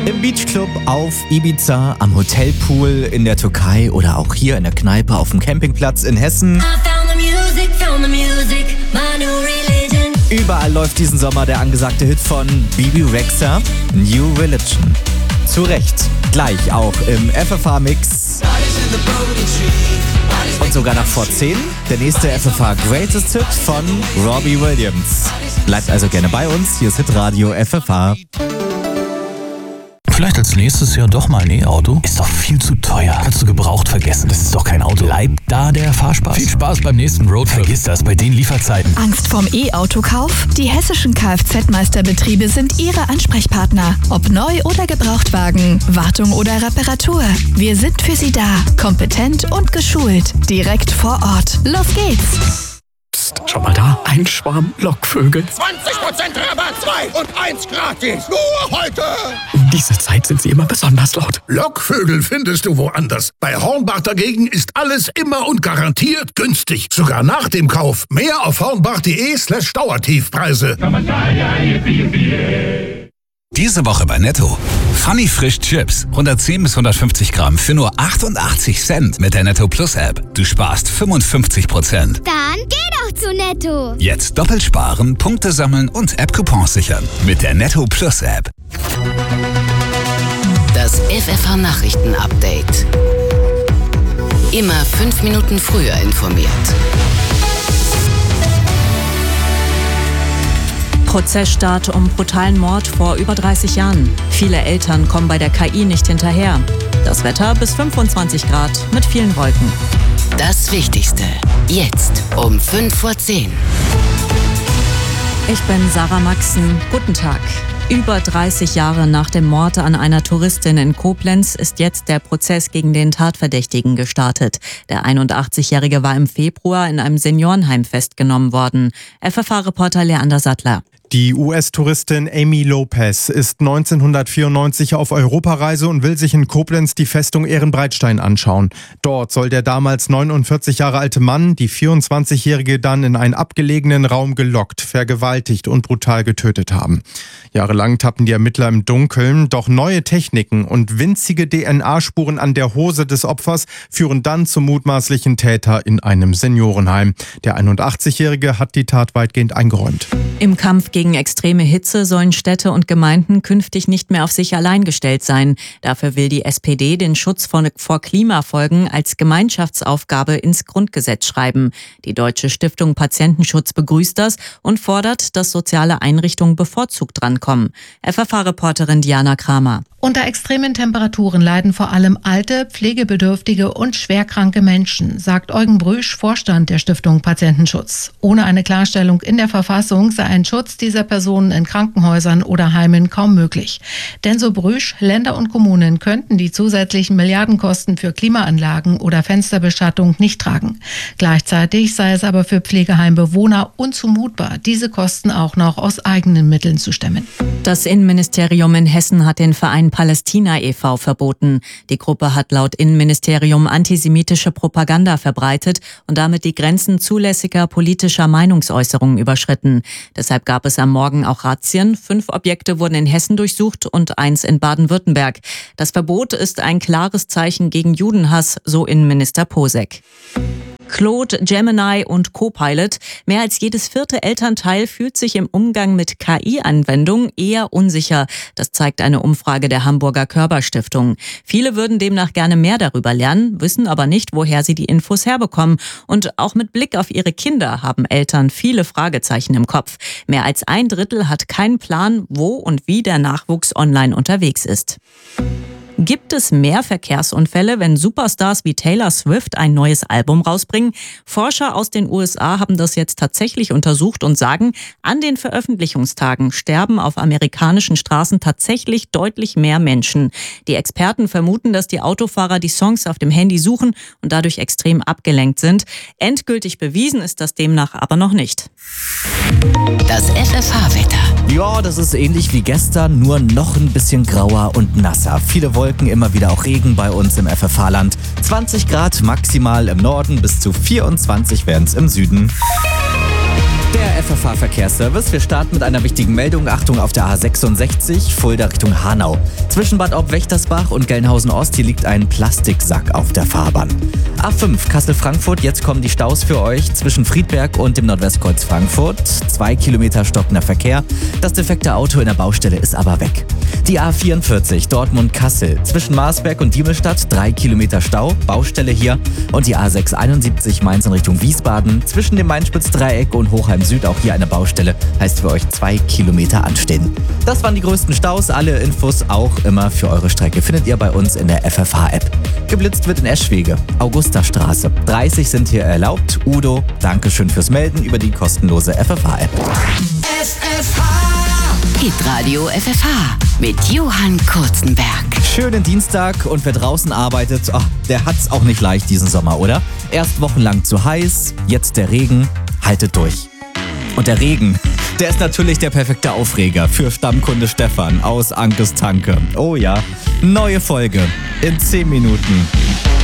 Im Beachclub, auf Ibiza, am Hotelpool, in der Türkei oder auch hier in der Kneipe auf dem Campingplatz in Hessen. Überall läuft diesen Sommer der angesagte Hit von Bebe Rexha, New Religion. Zu Recht, gleich auch im FFH-Mix. Und sogar nach vor 10, der nächste FFH Greatest Hit von Robbie Williams. Bleibt also gerne bei uns, hier ist Hitradio FFH. Vielleicht als nächstes Jahr doch mal ein E-Auto? Ist doch viel zu teuer. Kannst du gebraucht vergessen. Das ist doch kein Auto. Bleibt da der Fahrspaß. Viel Spaß beim nächsten Roadtrip. Vergiss das bei den Lieferzeiten. Angst vorm E-Autokauf? Die hessischen Kfz-Meisterbetriebe sind Ihre Ansprechpartner. Ob neu oder Gebrauchtwagen, Wartung oder Reparatur. Wir sind für Sie da. Kompetent und geschult. Direkt vor Ort. Los geht's! Psst, schau mal da. Ein Schwarm Lockvögel. 20% Rabatt, 2 und 1 gratis. Nur heute. In dieser Zeit sind sie immer besonders laut. Lockvögel findest du woanders. Bei Hornbach dagegen ist alles immer und garantiert günstig. Sogar nach dem Kauf. Mehr auf hornbach.de/Dauertiefpreise. Diese Woche bei Netto. Funny Frisch Chips. 110 bis 150 Gramm für nur 88 Cent mit der Netto Plus App. Du sparst 55%. Dann geh doch zu Netto. Jetzt doppelt sparen, Punkte sammeln und App-Coupons sichern. Mit der Netto Plus App. Das FFH Nachrichten Update. Immer 5 Minuten früher informiert. Prozessstart um brutalen Mord vor über 30 Jahren. Viele Eltern kommen bei der KI nicht hinterher. Das Wetter bis 25 Grad mit vielen Wolken. Das Wichtigste. Jetzt um 5:10 Uhr. Ich bin Sarah Maxen. Guten Tag. Über 30 Jahre nach dem Mord an einer Touristin in Koblenz ist jetzt der Prozess gegen den Tatverdächtigen gestartet. Der 81-Jährige war im Februar in einem Seniorenheim festgenommen worden. FFH-Reporter Leander Sattler. Die US-Touristin Amy Lopez ist 1994 auf Europareise und will sich in Koblenz die Festung Ehrenbreitstein anschauen. Dort soll der damals 49 Jahre alte Mann die 24-Jährige dann in einen abgelegenen Raum gelockt, vergewaltigt und brutal getötet haben. Jahrelang tappen die Ermittler im Dunkeln, doch neue Techniken und winzige DNA-Spuren an der Hose des Opfers führen dann zum mutmaßlichen Täter in einem Seniorenheim. Der 81-Jährige hat die Tat weitgehend eingeräumt. Im Kampf gegen extreme Hitze sollen Städte und Gemeinden künftig nicht mehr auf sich allein gestellt sein. Dafür will die SPD den Schutz vor Klimafolgen als Gemeinschaftsaufgabe ins Grundgesetz schreiben. Die Deutsche Stiftung Patientenschutz begrüßt das und fordert, dass soziale Einrichtungen bevorzugt drankommen. FFH-Reporterin Diana Kramer. Unter extremen Temperaturen leiden vor allem alte, pflegebedürftige und schwerkranke Menschen, sagt Eugen Brüsch, Vorstand der Stiftung Patientenschutz. Ohne eine Klarstellung in der Verfassung sei ein Schutz dieser Personen in Krankenhäusern oder Heimen kaum möglich. Denn so Brüsch, Länder und Kommunen könnten die zusätzlichen Milliardenkosten für Klimaanlagen oder Fensterbeschattung nicht tragen. Gleichzeitig sei es aber für Pflegeheimbewohner unzumutbar, diese Kosten auch noch aus eigenen Mitteln zu stemmen. Das Innenministerium in Hessen hat den Verein Palästina e.V. verboten. Die Gruppe hat laut Innenministerium antisemitische Propaganda verbreitet und damit die Grenzen zulässiger politischer Meinungsäußerungen überschritten. Deshalb gab es am Morgen auch Razzien. 5 Objekte wurden in Hessen durchsucht und 1 in Baden-Württemberg. Das Verbot ist ein klares Zeichen gegen Judenhass, so Innenminister Posek. Claude, Gemini und Copilot. Mehr als jedes 4. Elternteil fühlt sich im Umgang mit KI-Anwendungen eher unsicher. Das zeigt eine Umfrage der Hamburger Körber-Stiftung. Viele würden demnach gerne mehr darüber lernen, wissen aber nicht, woher sie die Infos herbekommen. Und auch mit Blick auf ihre Kinder haben Eltern viele Fragezeichen im Kopf. Mehr als 1/3 hat keinen Plan, wo und wie der Nachwuchs online unterwegs ist. Gibt es mehr Verkehrsunfälle, wenn Superstars wie Taylor Swift ein neues Album rausbringen? Forscher aus den USA haben das jetzt tatsächlich untersucht und sagen, an den Veröffentlichungstagen sterben auf amerikanischen Straßen tatsächlich deutlich mehr Menschen. Die Experten vermuten, dass die Autofahrer die Songs auf dem Handy suchen und dadurch extrem abgelenkt sind. Endgültig bewiesen ist das demnach aber noch nicht. Das FFH-Wetter. Ja, das ist ähnlich wie gestern, nur noch ein bisschen grauer und nasser. Viele Wolken, immer wieder auch Regen bei uns im FFH-Land. 20 Grad maximal im Norden, bis zu 24 werden es im Süden. Der FFH-Verkehrsservice. Wir starten mit einer wichtigen Meldung. Achtung auf der A66, Fulda Richtung Hanau. Zwischen Bad Ob-Wächtersbach und Gelnhausen-Ost, hier liegt ein Plastiksack auf der Fahrbahn. A5 Kassel-Frankfurt, jetzt kommen die Staus für euch zwischen Friedberg und dem Nordwestkreuz Frankfurt. 2 Kilometer stockender Verkehr. Das defekte Auto in der Baustelle ist aber weg. Die A44 Dortmund-Kassel zwischen Marsberg und Diemelstadt, 3 Kilometer Stau, Baustelle hier. Und die A671 Mainz in Richtung Wiesbaden zwischen dem Main-Spitz-Dreieck und Hochheim Süd, auch hier eine Baustelle, heißt für euch 2 Kilometer anstehen. Das waren die größten Staus, alle Infos auch immer für eure Strecke findet ihr bei uns in der FFH-App. Geblitzt wird in Eschwege, Augustastraße. 30 sind hier erlaubt. Udo, Dankeschön fürs Melden über die kostenlose FFH-App. Hitradio FFH mit Johann Kurzenberg. Schönen Dienstag und wer draußen arbeitet, der hat's auch nicht leicht diesen Sommer, oder? Erst wochenlang zu heiß, jetzt der Regen. Haltet durch. Und der Regen, der ist natürlich der perfekte Aufreger für Stammkunde Stefan aus Ankes Tanke. Oh ja, neue Folge in 10 Minuten.